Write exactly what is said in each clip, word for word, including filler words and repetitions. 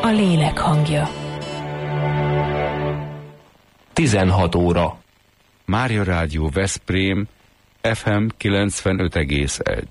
a lélek hangja. tizenhat óra. Mária Rádió Veszprém, ef em kilencvenöt egész egy.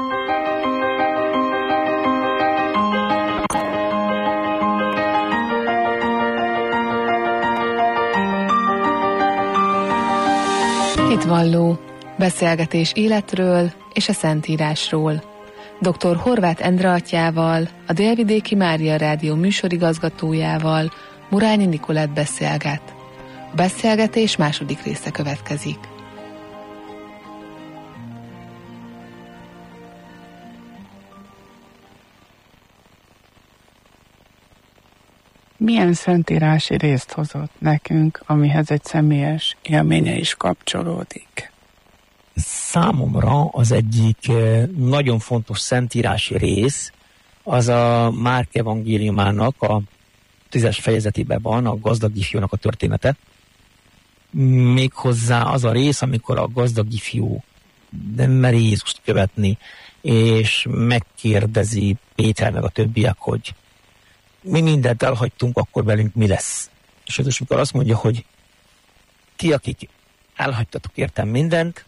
Hitvalló. Beszélgetés életről és a Szentírásról. doktor Horváth Endre atyával, a Délvidéki Mária Rádió műsorigazgatójával, Murányi Nikolett beszélget. A beszélgetés második része következik. Milyen szentírási részt hozott nekünk, amihez egy személyes élménye is kapcsolódik? Számomra az egyik nagyon fontos szentírási rész, az a Márk evangéliumának a tízes fejezetében van, a gazdag ifjúnak a története. Méghozzá az a rész, amikor a gazdag ifjú nem meri Jézust követni, és megkérdezi Péter meg a többiek, hogy mi mindent elhagytunk, akkor velünk mi lesz. És az, amikor azt mondja, hogy ti, akik elhagytatok értem mindent,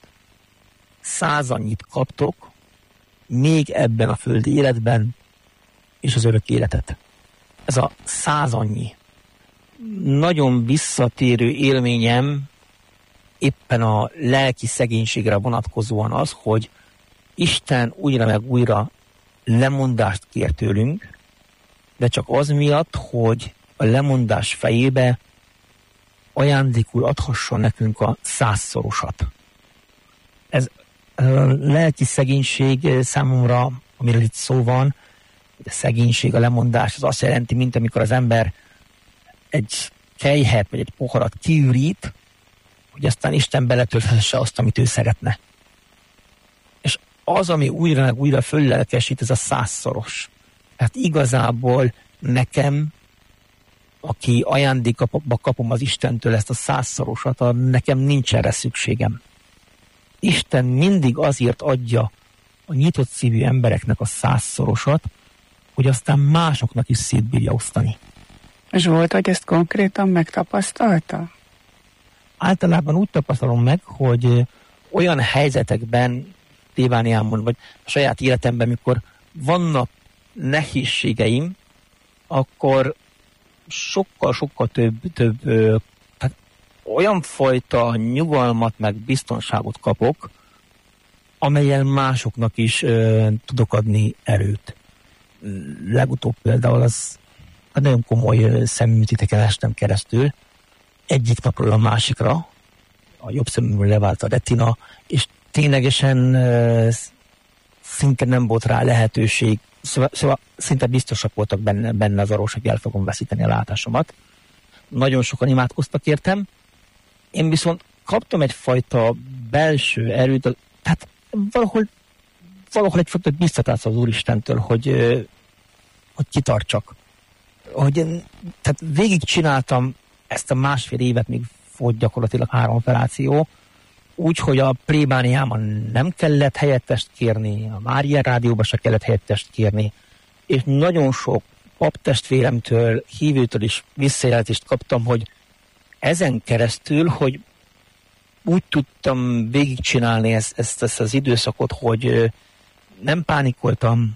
százannyit kaptok még ebben a földi életben, és az örök életet. Ez a százannyi nagyon visszatérő élményem éppen a lelki szegénységre vonatkozóan az, hogy Isten újra meg újra lemondást kér tőlünk, de csak az miatt, hogy a lemondás fejébe ajándékul adhasson nekünk a százszorosat. Ez a lelki szegénység számomra, amiről itt szó van, a szegénység, a lemondás, az azt jelenti, mint amikor az ember egy kelyhet, vagy egy poharat kiürít, hogy aztán Isten beletölthesse azt, amit ő szeretne. És az, ami újra meg újra föllelkesít, ez a százszoros. Tehát igazából nekem, aki ajándékba kapom az Istentől ezt a százszorosat, nekem nincs erre szükségem. Isten mindig azért adja a nyitott szívű embereknek a százszorosat, hogy aztán másoknak is szétbírja osztani. És volt, hogy ezt konkrétan megtapasztalta? Általában úgy tapasztalom meg, hogy olyan helyzetekben, Tévániámon, vagy a saját életemben, mikor vannak nehézségeim, akkor sokkal-sokkal több, több tehát olyan fajta nyugalmat, meg biztonságot kapok, amelyen másoknak is ö, tudok adni erőt. Legutóbb például az nagyon komoly szemműtéteken estem keresztül, egyik napról a másikra, a jobb szemünkről levált a retina, és ténylegesen uh, szinte nem volt rá lehetőség, szóval, szóval szinte biztosak voltak benne, benne az orvosok, hogy el fogom veszíteni a látásomat. Nagyon sokan imádkoztak értem, én viszont kaptam egyfajta belső erőt, tehát valahol, valahol egyfajta biztatást az Úristentől, hogy, uh, hogy kitartsak. Hogy én, tehát végigcsináltam ezt a másfél évet, még volt gyakorlatilag három operáció, úgy, hogy a plébániában nem kellett helyettest kérni, a Mária Rádióban se kellett helyettest kérni, és nagyon sok paptestvéremtől, hívőtől is visszajelzést kaptam, hogy ezen keresztül, hogy úgy tudtam végigcsinálni ezt, ezt, ezt az időszakot, hogy nem pánikoltam,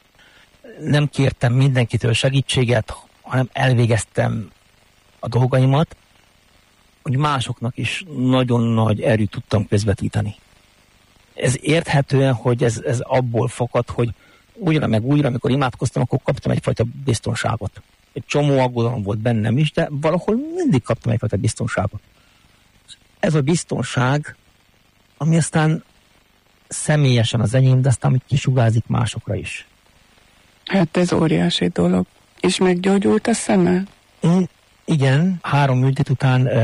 nem kértem mindenkitől segítséget, hanem elvégeztem a dolgaimat, hogy másoknak is nagyon nagy erőt tudtam közvetíteni. Ez érthetően, hogy ez, ez abból fakad, hogy újra meg újra, amikor imádkoztam, akkor kaptam egyfajta biztonságot. Egy csomó aggodalom volt bennem is, de valahol mindig kaptam egyfajta biztonságot. Ez a biztonság, ami aztán személyesen az enyém, de aztán kisugázik másokra is. Hát ez óriási dolog. És meggyógyult a szeme? Mm, igen, három műtét után e,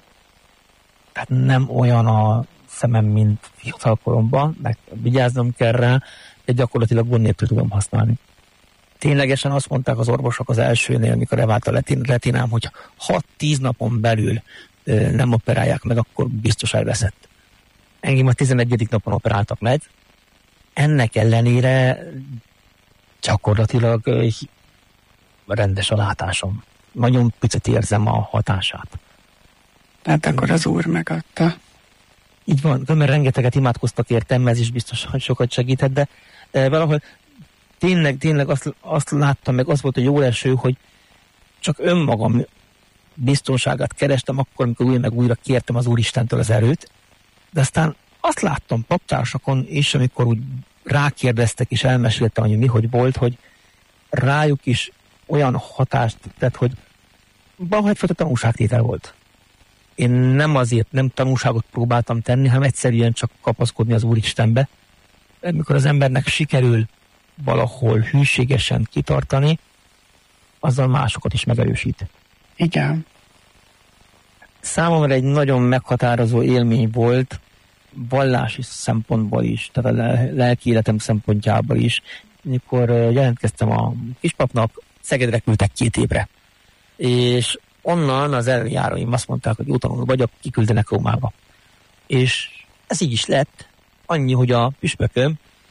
tehát nem olyan a szemem, mint fiatalkoromban, meg vigyáznom kell rá, de gyakorlatilag gond nélkül tudom használni. Ténylegesen azt mondták az orvosok az elsőnél, amikor elvált a retinám, hogy hat-tíz napon belül e, nem operálják meg, akkor biztos elveszett. Engem a tizenegyedik napon operáltak meg. Ennek ellenére gyakorlatilag rendes a látásom. Nagyon picit érzem a hatását. Tehát akkor az Úr megadta. Így van, mert rengeteget imádkoztak értem, ez is biztos, hogy sokat segített, de e, valahol tényleg, tényleg azt, azt láttam, meg az volt a jó eső, hogy csak önmagam biztonságát kerestem akkor, amikor újra meg újra kértem az Úristentől az erőt, de aztán azt láttam paptársakon is, amikor úgy rákérdeztek, és elmeséltem, hogy mi hogy volt, hogy rájuk is olyan hatást tett, hogy valahogy egyfajta tanúságtétel volt. Én nem azért, nem tanúságot próbáltam tenni, hanem egyszerűen csak kapaszkodni az Úristenbe. Amikor az embernek sikerül valahol hűségesen kitartani, azzal másokat is megerősít. Igen. Számomra egy nagyon meghatározó élmény volt, vallási szempontból is, tehát a lelki életem szempontjából is. Amikor jelentkeztem a kispapnak, Szegedre küldtek két évre. És onnan az eljáróim azt mondták, hogy jó tanuló vagyok, kiküldenek Rómába. És ez így is lett, annyi, hogy a püspököm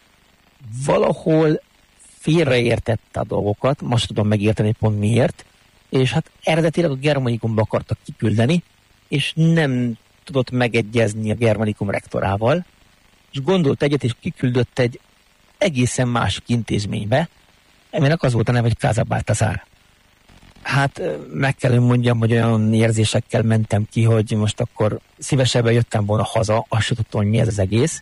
valahol félreértette a dolgokat, most tudom megérteni pont miért, és hát eredetileg a Germanikumba akartak kiküldeni, és nem tudott megegyezni a Germanikum rektorával, és gondolt egyet, és kiküldött egy egészen másik intézménybe, aminek az volt a neve, hogy Casa Baltasar. Hát meg kell mondjam, hogy olyan érzésekkel mentem ki, hogy most akkor szívesebben jöttem volna haza, azt sem tudtam, hogy mi ez az egész.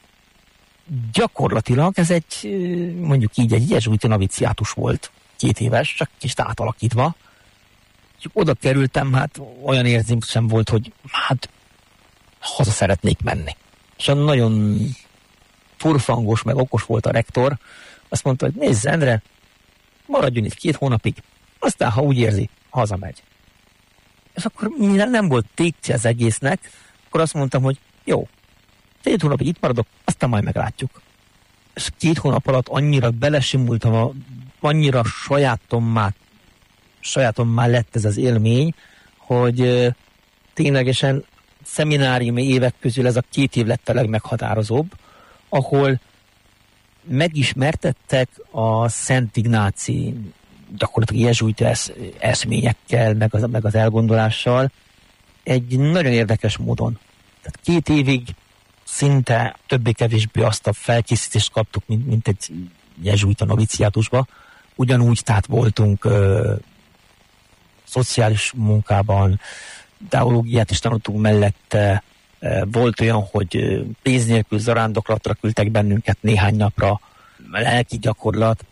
Gyakorlatilag ez egy, mondjuk így, egy jezsuita noviciátus volt, két éves, csak kicsit átalakítva. Csak oda kerültem, hát olyan érzésem volt, hogy hát haza szeretnék menni. És nagyon furfangos, meg okos volt a rektor. Azt mondta, hogy nézz, Endre, maradjon itt két hónapig, aztán, ha úgy érzi, hazamegy. És akkor mivel nem volt tétje az egésznek, akkor azt mondtam, hogy jó, két hónapig itt maradok, aztán majd meglátjuk. És két hónap alatt annyira belesimultam, a, annyira sajátommá, sajátommá lett ez az élmény, hogy uh, ténylegesen szemináriumi évek közül ez a két év lett a legmeghatározóbb, ahol megismertettek a Szent Ignáci gyakorlatilag jezsuita esz, eszményekkel, meg az, meg az elgondolással egy nagyon érdekes módon. Tehát két évig szinte többé-kevésbé azt a felkészítést kaptuk, mint, mint egy jezsuita noviciátusba. Ugyanúgy, tehát voltunk ö, szociális munkában, teológiát is tanultunk mellette, ö, volt olyan, hogy pénz nélkül zarándoklatra küldtek bennünket néhány napra, lelki gyakorlat.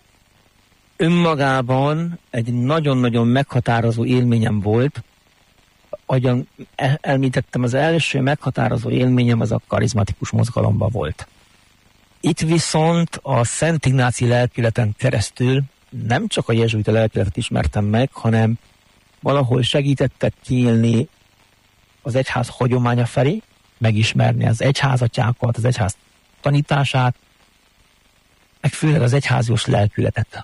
Önmagában egy nagyon-nagyon meghatározó élményem volt. Ahogyan elmítettem, az első meghatározó élményem az a karizmatikus mozgalomban volt. Itt viszont a Szent Ignáci lelkületen keresztül nem csak a jezsuita lelkületet ismertem meg, hanem valahol segítettek kiélni az egyház hagyománya felé, megismerni az egyházatyákat, az egyház tanítását, meg főleg az egyházios lelkületet.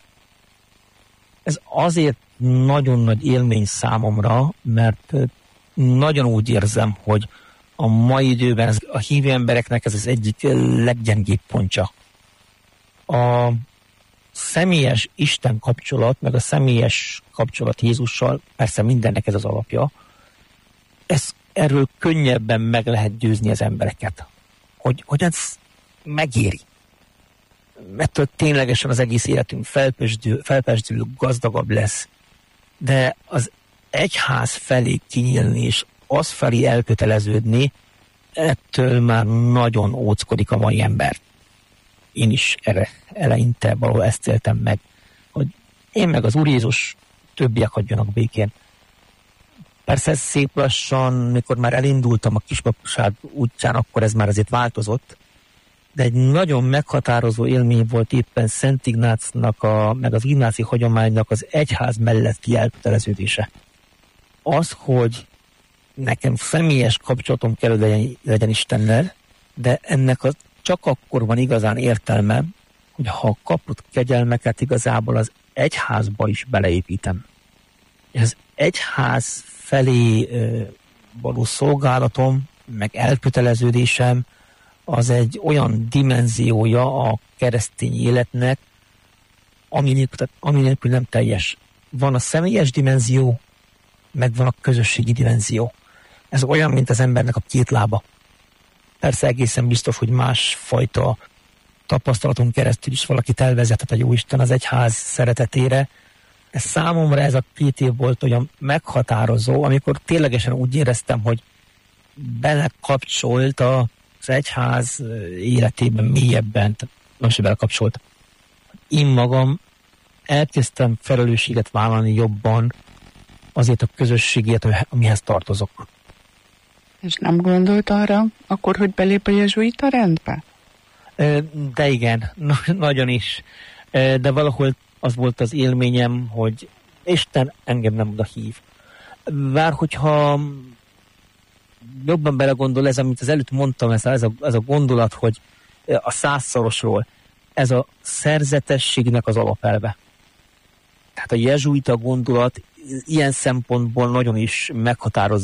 Ez azért nagyon nagy élmény számomra, mert nagyon úgy érzem, hogy a mai időben ez, a hívő embereknek ez az egyik leggyengébb pontja. A személyes Isten kapcsolat, meg a személyes kapcsolat Jézussal, persze mindennek ez az alapja, ez, erről könnyebben meg lehet győzni az embereket. Hogy, hogy ez megéri. Ettől ténylegesen az egész életünk felpesdül, felpesdül, gazdagabb lesz. De az egyház felé kinyílni, és az felé elköteleződni, ettől már nagyon óckodik a mai ember. Én is erre eleinte valahol ezt éltem meg, hogy én meg az Úr Jézus, többiek hagyjanak békén. Persze ez szép lassan, mikor már elindultam a kispapság útján, akkor ez már azért változott, de egy nagyon meghatározó élmény volt éppen Szent Ignácnak, a, meg az ignáci hagyománynak az egyház melletti elköteleződése. Az, hogy nekem személyes kapcsolatom kell, legyen, legyen Istennel, de ennek a, csak akkor van igazán értelme, hogy ha a kapott kegyelmeket igazából az egyházba is beleépítem. És az egyház felé ö, való szolgálatom, meg elköteleződésem, az egy olyan dimenziója a keresztény életnek, ami nélkül, ami nélkül nem teljes. van a személyes dimenzió, meg van a közösségi dimenzió. Ez olyan, mint az embernek a két lába. Persze egészen biztos, hogy másfajta tapasztalaton keresztül is valakit elvezetett a Jóisten az egyház szeretetére. Ez számomra ez a két év volt olyan meghatározó, amikor ténylegesen úgy éreztem, hogy belekapcsolt az egyház életében mélyebben, most belekapcsolt. Én magam elkezdtem felelősséget vállalni jobban azért a közösségért, amihez tartozok. És nem gondolt arra akkor, hogy belép a jezsuita rendbe? De igen, nagyon is. De valahol az volt az élményem, hogy Isten engem nem oda hív. Bár hogyha jobban belegondol ez, amit az előtt mondtam, ez a, ez a, ez a gondolat, hogy a százszorosról, ez a szerzetességnek az alapelve. Tehát a jezsuita gondolat ilyen szempontból nagyon is meghatározza